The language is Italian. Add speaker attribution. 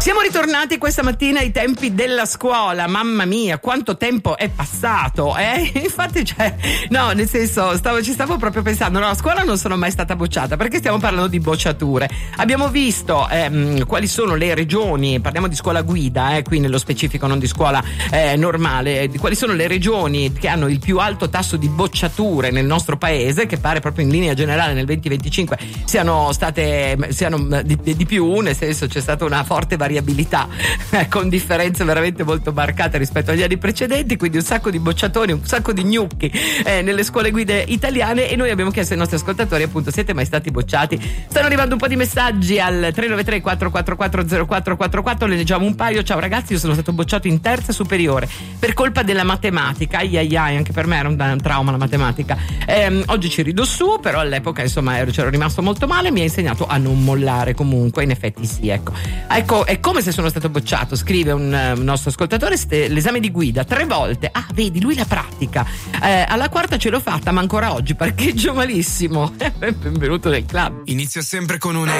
Speaker 1: Siamo ritornati questa mattina ai tempi della scuola, mamma mia, quanto tempo è passato, Infatti, no, nel senso, ci stavo proprio pensando, no, a scuola non sono mai stata bocciata, perché stiamo parlando di bocciature. Abbiamo visto quali sono le regioni, parliamo di scuola guida, qui nello specifico, non di scuola normale, di quali sono le regioni che hanno il più alto tasso di bocciature nel nostro paese, che pare proprio in linea generale nel 2025 siano di più, nel senso c'è stata una forte variabilità con differenze veramente molto marcate rispetto agli anni precedenti, quindi un sacco di bocciatori, un sacco di gnocchi nelle scuole guide italiane, e noi abbiamo chiesto ai nostri ascoltatori, appunto, siete mai stati bocciati? Stanno arrivando un po' di messaggi al 393 444 0444, ne leggiamo un paio. Ciao ragazzi, io sono stato bocciato in terza superiore per colpa della matematica, anche per me era un trauma la matematica. Oggi ci rido su, però all'epoca insomma c'ero rimasto molto male, mi ha insegnato a non mollare. Comunque in effetti sì, ecco, è come se sono stato bocciato, scrive un nostro ascoltatore. L'esame di guida 3 volte, vedi, lui la pratica, alla quarta ce l'ho fatta, ma ancora oggi parcheggio malissimo. Benvenuto nel club.
Speaker 2: Inizia sempre con un